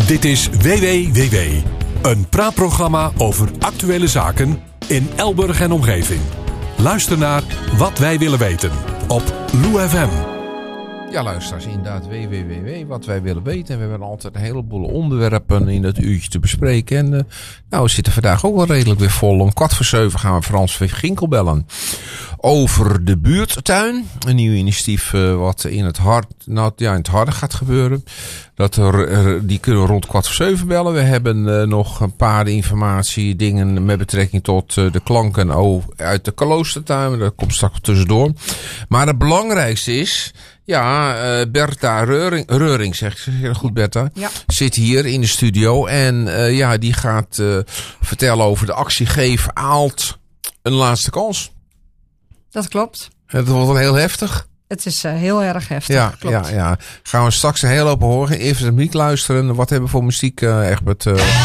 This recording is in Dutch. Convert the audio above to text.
Dit is WWWW, een praatprogramma over actuele zaken in Elburg en omgeving. Luister naar Wat Wij Willen Weten op Lou FM. Ja, luisteraars, inderdaad, WWWW, wat wij willen weten. En we hebben altijd een heleboel onderwerpen in dat uurtje te bespreken. En we zitten vandaag ook wel redelijk weer vol. Om 6:15 gaan we Frans V. Ginkel bellen over de buurttuin. Een nieuw initiatief wat in het harde gaat gebeuren. Die kunnen we rond 6:15 bellen. We hebben nog een paar dingen met betrekking tot de klanken uit de Kloostertuin. Dat komt straks tussendoor. Maar het belangrijkste is... Ja, Bertha Reuring, zeg je goed, Bertha? Ja. Zit hier in de studio en die gaat vertellen over de actie Geef Aalt een laatste kans. Dat klopt. Het wordt wel heel heftig. Het is heel erg heftig. Ja. Gaan we straks een hele hoop horen. Even de muziek luisteren. Wat hebben we voor muziek, Egbert?